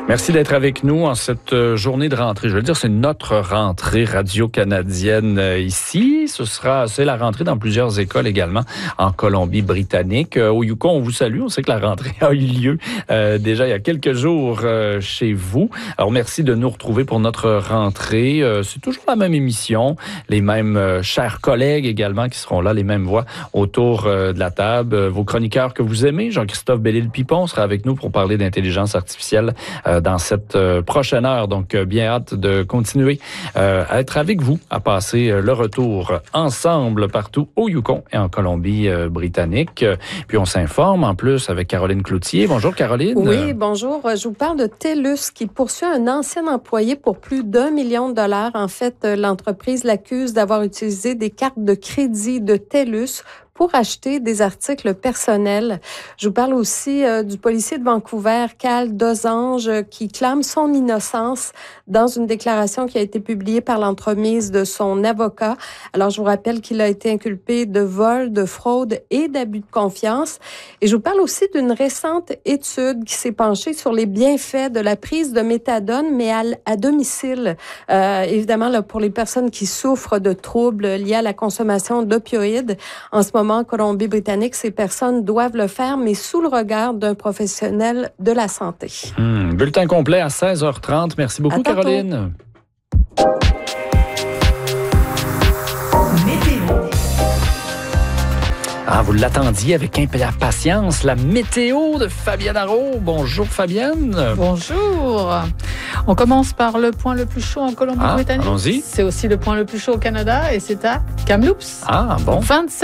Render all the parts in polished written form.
Merci d'être avec nous en cette journée de rentrée. Je veux dire, c'est notre rentrée radio-canadienne ici. C'est la rentrée dans plusieurs écoles également en Colombie-Britannique. Au Yukon, on vous salue. On sait que la rentrée a eu lieu déjà il y a quelques jours chez vous. Alors, merci de nous retrouver pour notre rentrée. C'est toujours la même émission, les mêmes chers collègues également qui seront là, les mêmes voix autour de la table. Vos chroniqueurs que vous aimez, Jean-Christophe Bellil-Pipon sera avec nous pour parler d'intelligence artificielle dans cette prochaine heure. Donc, bien hâte de continuer à être avec vous, à passer le retour ensemble partout au Yukon et en Colombie-Britannique. Puis, on s'informe en plus avec Caroline Cloutier. Bonjour, Caroline. Oui, bonjour. Je vous parle de TELUS qui poursuit un ancien employé pour plus d'1 million de dollars. En fait, l'entreprise l'accuse d'avoir utilisé des cartes de crédit de TELUS pour acheter des articles personnels. Je vous parle aussi du policier de Vancouver, Cal Dosange, qui clame son innocence dans une déclaration qui a été publiée par l'entremise de son avocat. Alors, je vous rappelle qu'il a été inculpé de vol, de fraude et d'abus de confiance. Et je vous parle aussi d'une récente étude qui s'est penchée sur les bienfaits de la prise de méthadone, mais à domicile. Évidemment, là, pour les personnes qui souffrent de troubles liés à la consommation d'opioïdes. En ce moment, en Colombie-Britannique, ces personnes doivent le faire, mais sous le regard d'un professionnel de la santé. Bulletin complet à 16h30. Merci beaucoup, Caroline. Ah, vous l'attendiez avec impatience, la météo de Fabienne Arrault. Bonjour, Fabienne. Bonjour. On commence par le point le plus chaud en Colombie-Britannique. Allons-y. C'est aussi le point le plus chaud au Canada et c'est à Kamloops. Ah, bon.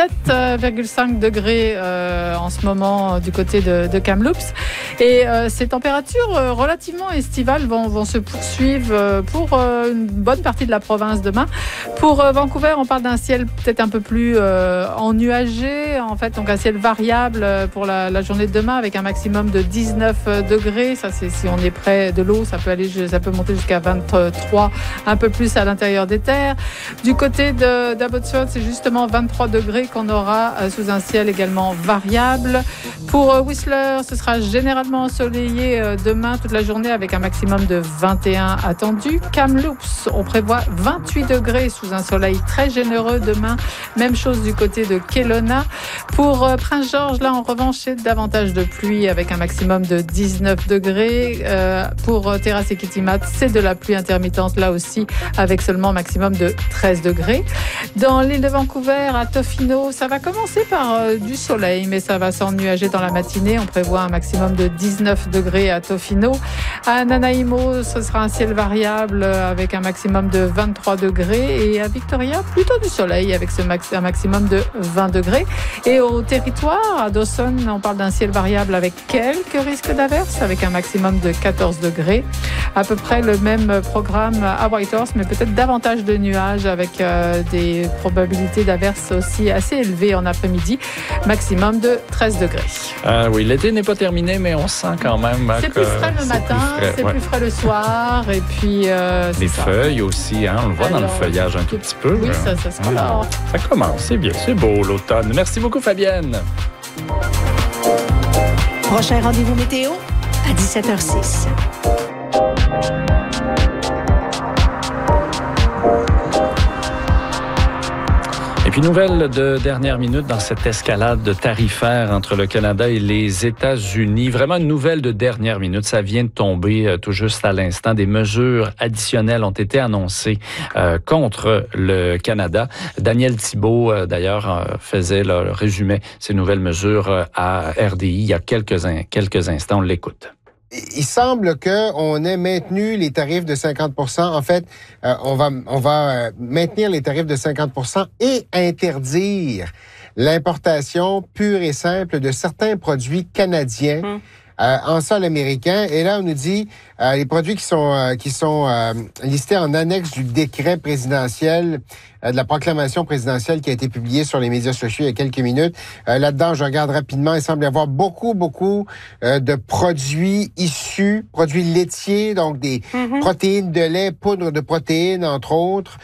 27,5 degrés en ce moment du côté de Kamloops. Et ces températures relativement estivales vont se poursuivre pour une bonne partie de la province demain. Pour Vancouver, on parle d'un ciel peut-être un peu plus ennuagé. En fait, donc un ciel variable pour la journée de demain avec un maximum de 19 degrés. Ça, c'est si on est près de l'eau, ça peut monter jusqu'à 23, un peu plus à l'intérieur des terres. Du côté d'Abbotsford, c'est justement 23 degrés qu'on aura sous un ciel également variable. Pour Whistler, ce sera généralement ensoleillé demain toute la journée avec un maximum de 21 attendu. Kamloops, on prévoit 28 degrés sous un soleil très généreux demain. Même chose du côté de Kelowna. Pour Prince George, là en revanche, c'est davantage de pluie avec un maximum de 19 degrés. Pour Terrace et Kitimat, c'est de la pluie intermittente là aussi avec seulement un maximum de 13 degrés. Dans l'île de Vancouver, à Tofino, ça va commencer par du soleil, mais ça va s'ennuager dans la matinée. On prévoit un maximum de 19 degrés à Tofino. À Nanaimo, ce sera un ciel variable avec un maximum de 23 degrés. Et à Victoria, plutôt du soleil avec un maximum de 20 degrés. Et au territoire, à Dawson, on parle d'un ciel variable avec quelques risques d'averses, avec un maximum de 14 degrés. À peu près le même programme à Whitehorse, mais peut-être davantage de nuages avec des probabilités d'averses aussi assez élevées en après-midi, maximum de 13 degrés. Ah oui, l'été n'est pas terminé, mais on sent quand même c'est plus frais le matin, plus frais le soir, et puis les feuilles aussi, hein, on le voit dans le feuillage un tout petit peu. Oui, ça se colore. Ça commence, c'est bien, c'est beau l'automne. Merci beaucoup, Fabienne. Prochain rendez-vous météo à 17h06. Et puis, nouvelle de dernière minute dans cette escalade tarifaire entre le Canada et les États-Unis. Vraiment une nouvelle de dernière minute. Ça vient de tomber tout juste à l'instant. Des mesures additionnelles ont été annoncées contre le Canada. Daniel Thibault, d'ailleurs, résumait ces nouvelles mesures à RDI il y a quelques instants. On l'écoute. Il semble qu'on ait maintenu les tarifs de 50 %. En fait, on va maintenir les tarifs de 50 % et interdire l'importation pure et simple de certains produits canadiens en sol américain. Et là, on nous dit les produits qui sont listés en annexe du décret présidentiel de la proclamation présidentielle qui a été publiée sur les médias sociaux il y a quelques minutes. Là-dedans, je regarde rapidement, il semble y avoir beaucoup de produits produits laitiers, donc des protéines de lait, poudre de protéines, entre autres,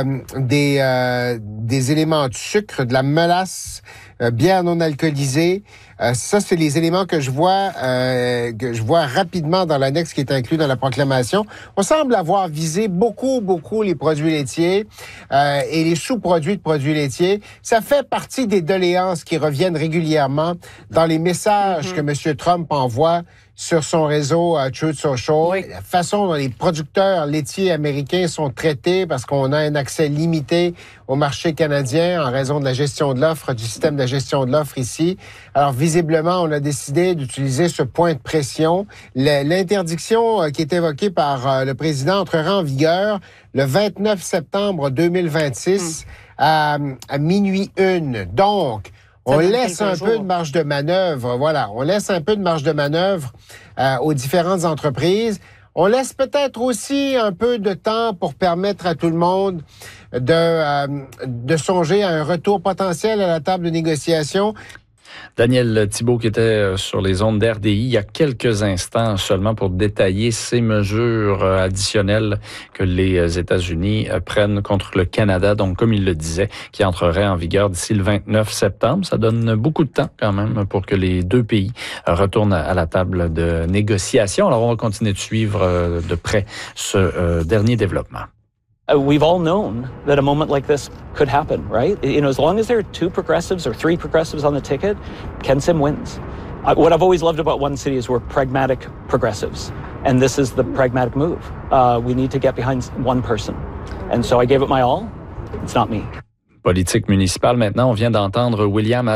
des éléments de sucre, de la mélasse, bière non alcoolisée. Ça, c'est les éléments que je vois rapidement dans l'annexe qui est inclus dans la proclamation. On semble avoir visé beaucoup les produits laitiers et les sous-produits de produits laitiers. Ça fait partie des doléances qui reviennent régulièrement dans les messages que M. Trump envoie sur son réseau Truth Social. Oui. La façon dont les producteurs laitiers américains sont traités parce qu'on a un accès limité au marché canadien en raison de la gestion de l'offre, du système de la gestion de l'offre ici. Alors, visiblement, on a décidé d'utiliser ce point de pression. L'interdiction qui est évoquée par le président entrera en vigueur le 29 septembre 2026 à minuit 1. Donc, on laisse un peu de marge de manœuvre, voilà. On laisse un peu de marge de manœuvre aux différentes entreprises. On laisse peut-être aussi un peu de temps pour permettre à tout le monde de songer à un retour potentiel à la table de négociation. Daniel Thibault qui était sur les ondes d'RDI il y a quelques instants seulement pour détailler ces mesures additionnelles que les États-Unis prennent contre le Canada, donc comme il le disait, qui entrerait en vigueur d'ici le 29 septembre. Ça donne beaucoup de temps quand même pour que les deux pays retournent à la table de négociation. Alors on va continuer de suivre de près ce dernier développement. We've all known that a moment like this could happen, right? You know, as long as there are 2 progressives or 3 progressives on the ticket, Ken Sim wins. What I've always loved about One City is we're pragmatic progressives, and this is the pragmatic move. We need to get behind one person. And so I gave it my all. It's not me. Politique municipale maintenant, on vient d'entendre William